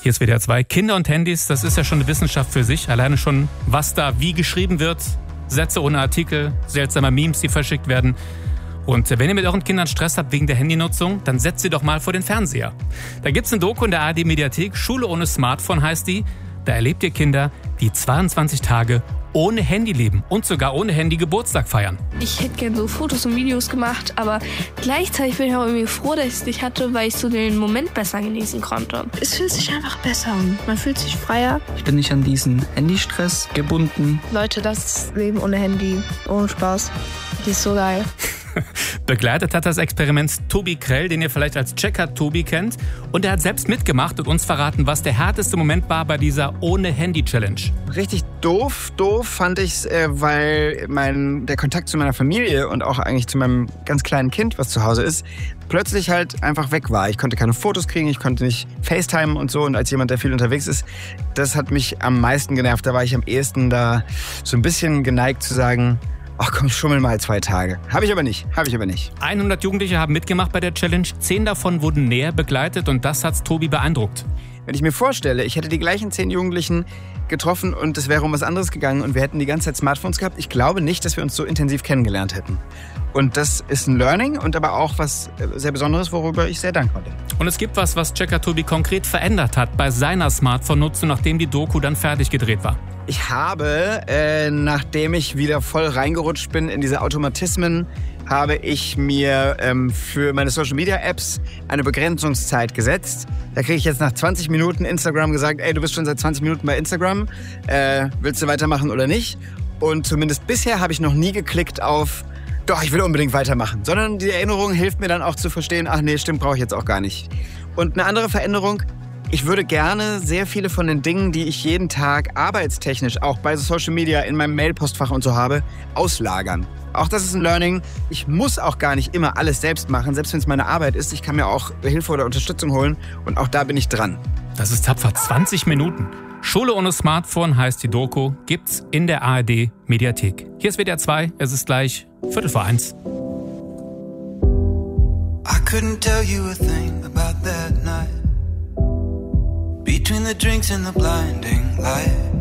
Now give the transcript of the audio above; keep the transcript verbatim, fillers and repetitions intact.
Hier ist W D R zwei. Kinder und Handys, das ist ja schon eine Wissenschaft für sich. Alleine schon, was da wie geschrieben wird. Sätze ohne Artikel, seltsame Memes, die verschickt werden. Und wenn ihr mit euren Kindern Stress habt wegen der Handynutzung, dann setzt sie doch mal vor den Fernseher. Da gibt's ein Doku in der A R D-Mediathek, Schule ohne Smartphone heißt die. Da erlebt ihr Kinder, die zweiundzwanzig Tage ohne Handy leben und sogar ohne Handy Geburtstag feiern. Ich hätte gerne so Fotos und Videos gemacht, aber gleichzeitig bin ich auch irgendwie froh, dass ich es nicht hatte, weil ich so den Moment besser genießen konnte. Es fühlt sich einfach besser an. Man fühlt sich freier. Ich bin nicht an diesen Handystress gebunden. Leute, das Leben ohne Handy, ohne Spaß. Die ist so geil. Begleitet hat das Experiment Tobi Krell, den ihr vielleicht als Checker Tobi kennt. Und er hat selbst mitgemacht und uns verraten, was der härteste Moment war bei dieser Ohne-Handy-Challenge. Richtig doof, doof fand ich's, äh, weil mein, der Kontakt zu meiner Familie und auch eigentlich zu meinem ganz kleinen Kind, was zu Hause ist, plötzlich halt einfach weg war. Ich konnte keine Fotos kriegen, ich konnte nicht FaceTime und so. Und als jemand, der viel unterwegs ist, das hat mich am meisten genervt. Da war ich am ehesten da so ein bisschen geneigt zu sagen, ach komm, schummel mal zwei Tage. Habe ich aber nicht, habe ich aber nicht. hundert Jugendliche haben mitgemacht bei der Challenge. Zehn davon wurden näher begleitet und das hat Tobi beeindruckt. Wenn ich mir vorstelle, ich hätte die gleichen zehn Jugendlichen getroffen und es wäre um was anderes gegangen und wir hätten die ganze Zeit Smartphones gehabt, ich glaube nicht, dass wir uns so intensiv kennengelernt hätten. Und das ist ein Learning und aber auch was sehr Besonderes, worüber ich sehr dankbar bin. Und es gibt was, was Checker Tobi konkret verändert hat bei seiner Smartphone-Nutzung, nachdem die Doku dann fertig gedreht war. Ich habe, äh, nachdem ich wieder voll reingerutscht bin in diese Automatismen, habe ich mir ähm, für meine Social-Media-Apps eine Begrenzungszeit gesetzt. Da kriege ich jetzt nach zwanzig Minuten Instagram gesagt, ey, du bist schon seit zwanzig Minuten bei Instagram, äh, willst du weitermachen oder nicht? Und zumindest bisher habe ich noch nie geklickt auf, doch, ich will unbedingt weitermachen. Sondern die Erinnerung hilft mir dann auch zu verstehen, ach nee, stimmt, brauche ich jetzt auch gar nicht. Und eine andere Veränderung, ich würde gerne sehr viele von den Dingen, die ich jeden Tag arbeitstechnisch, auch bei Social Media, in meinem Mailpostfach und so habe, auslagern. Auch das ist ein Learning. Ich muss auch gar nicht immer alles selbst machen, selbst wenn es meine Arbeit ist. Ich kann mir auch Hilfe oder Unterstützung holen und auch da bin ich dran. Das ist tapfer, zwanzig Minuten. Schule ohne Smartphone heißt die Doku, gibt's in der A R D-Mediathek. Hier ist W D R zwei, es ist gleich Viertel vor eins. I couldn't tell you a thing about that night. Between the drinks and the blinding light,